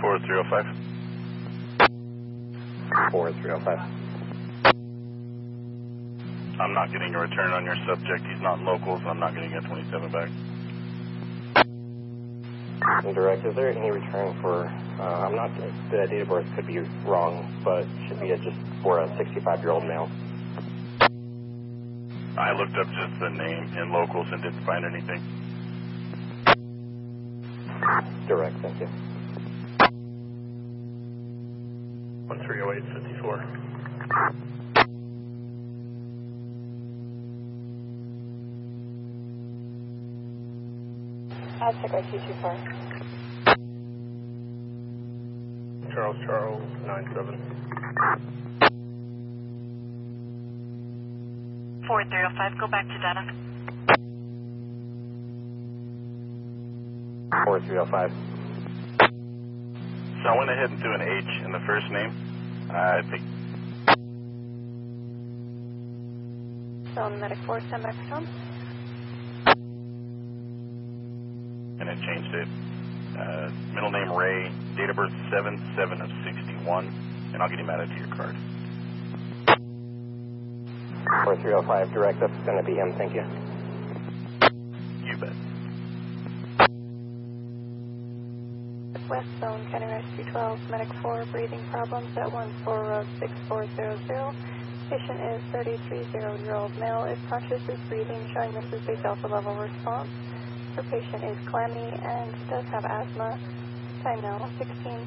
4305. 4305. I'm not getting a return on your subject. He's not local, so I'm not getting a 27 back. Direct, is there any return for, I'm not, the date of birth could be wrong, but should be just for a 65-year-old male. I looked up just the name in locals and didn't find anything. Direct, thank you. 130854. Aztec RT24. Charles 97. 4305, go back to data. 4305. So I went ahead and threw an H in the first name. I think. So medic 4, stand back for home. And it changed it. Middle name Ray, date of birth 7/7/61, and I'll get him added to your card. 4305, direct, that's going to be him, thank you. You bet. West Zone, County Rescue 12, medic 4, breathing problems at 14 Road 6400. Patient is 33-year-old male, is conscious, is breathing, showing this is a delta level response. Her patient is clammy and does have asthma. Time now, 16.